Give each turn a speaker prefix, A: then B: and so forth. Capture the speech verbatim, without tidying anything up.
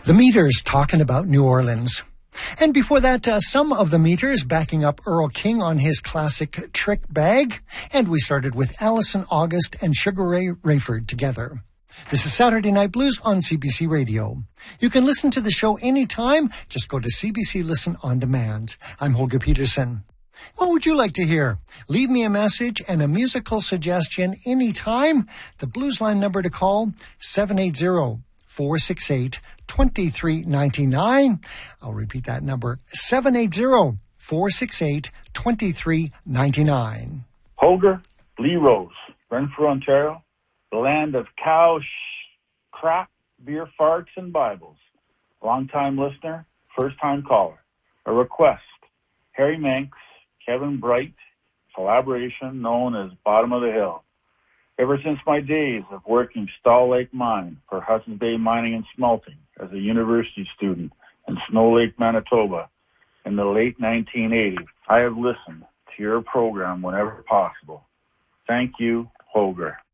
A: The Meters talking about New Orleans. And before that, uh, some of the Meters backing up Earl King on his classic Trick Bag. And we started with Allison August and Sugar Ray Rayford together. This is Saturday Night Blues on C B C Radio. You can listen to the show anytime. Just go to C B C Listen On Demand. I'm Holger Peterson. What would you like to hear? Leave me a message and a musical suggestion anytime. The Blues Line number to call, seven eight zero, four six eight, two three nine nine. I'll repeat that number, seven eight zero, four six eight, two three nine nine.
B: Holger Lee Rose, Renfrew, Ontario, the land of cow sh- crap, beer farts, and Bibles. Long-time listener, first-time caller. A request, Harry Manx, Kevin Bright, collaboration known as Bottom of the Hill. Ever since my days of working Stall Lake Mine for Hudson's Bay Mining and Smelting as a university student in Snow Lake, Manitoba in the late nineteen eighties, I have listened to your program whenever possible. Thank you, Holger.